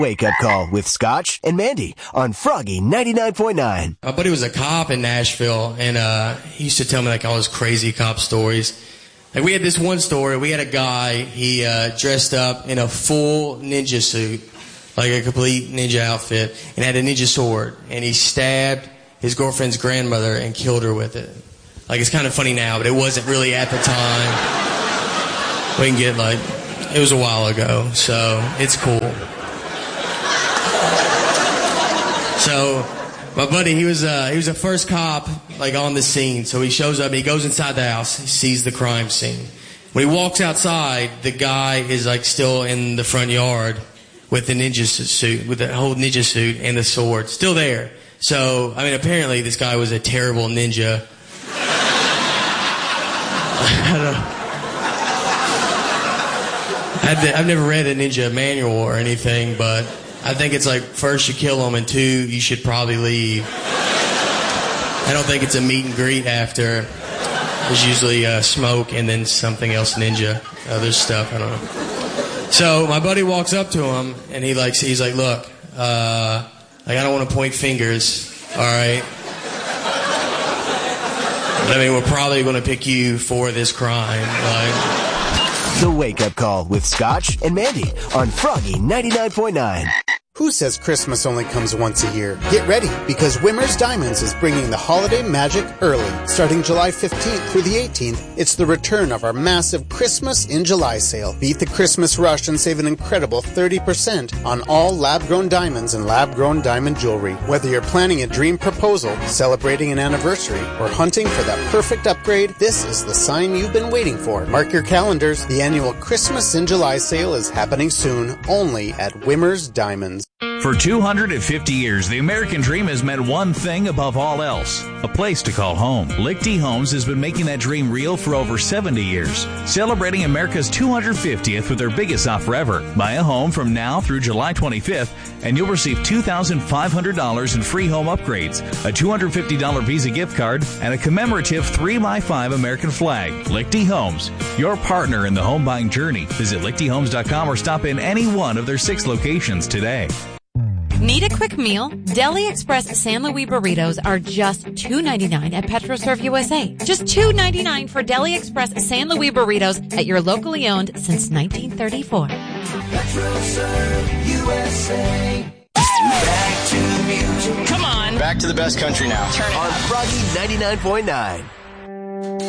Wake Up Call with Scotch and Mandy on Froggy 99.9. My buddy was a cop in Nashville, and he used to tell me like all his crazy cop stories. Like we had this one story. We had a guy. He dressed up in a full ninja suit, like a complete ninja outfit, and had a ninja sword. And he stabbed his girlfriend's grandmother and killed her with it. Like it's kind of funny now, but it wasn't really at the time. We can get like it was a while ago, so it's cool. So my buddy, he was a first cop like on the scene. So he shows up and he goes inside the house. He sees the crime scene. When he walks outside, the guy is like still in the front yard with the ninja suit, with the whole ninja suit and the sword still there. So I mean, apparently this guy was a terrible ninja. I don't know. I've never read a ninja manual or anything, but I think it's like, first you kill them, and two, you should probably leave. I don't think it's a meet and greet after. There's usually smoke and then something else ninja, other stuff, I don't know. So my buddy walks up to him, and he's like, look, I don't want to point fingers, all right? But, I mean, we're probably going to pick you for this crime, like... The Wake Up Call with Scotch and Mandy on Froggy 99.9. Who says Christmas only comes once a year? Get ready, because Wimmer's Diamonds is bringing the holiday magic early. Starting July 15th through the 18th, it's the return of our massive Christmas in July sale. Beat the Christmas rush and save an incredible 30% on all lab-grown diamonds and lab-grown diamond jewelry. Whether you're planning a dream proposal, celebrating an anniversary, or hunting for that perfect upgrade, this is the sign you've been waiting for. Mark your calendars. The annual Christmas in July sale is happening soon, only at Wimmer's Diamonds. For 250 years, the American dream has meant one thing above all else: a place to call home. Lichty Homes has been making that dream real for over 70 years, celebrating America's 250th with their biggest offer ever. Buy a home from now through July 25th, and you'll receive $2,500 in free home upgrades, a $250 Visa gift card, and a commemorative 3x5 American flag. Lichty Homes, your partner in the home buying journey. Visit lichtyhomes.com or stop in any one of their 6 locations today. Need a quick meal? Deli Express San Luis burritos are just $2.99 at PetroServe USA. Just $2.99 for Deli Express San Luis burritos at your locally owned since 1934. PetroServe USA. Back to the music. Come on. Back to the best country now. Turn it on up. Froggy 99.9.